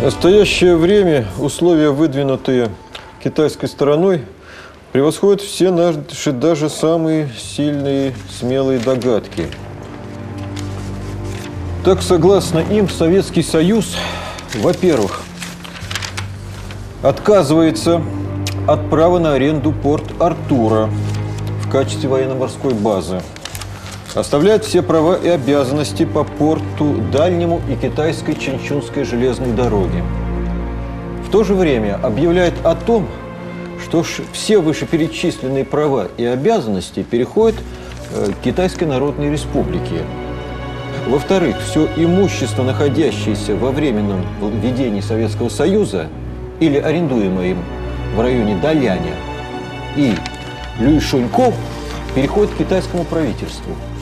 В настоящее время условия, выдвинутые китайской стороной, превосходят все наши даже самые сильные, смелые догадки. Так, согласно им, Советский Союз, во-первых, отказывается от права на аренду порт Артура в качестве военно-морской базы, оставляет все права и обязанности по порту Дальнему и китайской Чанчунской железной дороге. В то же время объявляет о том, что все вышеперечисленные права и обязанности переходят к Китайской Народной Республике. Во-вторых, все имущество, находящееся во временном ведении Советского Союза или арендуемое им в районе Даляня и Люйшунько, переходит к китайскому правительству.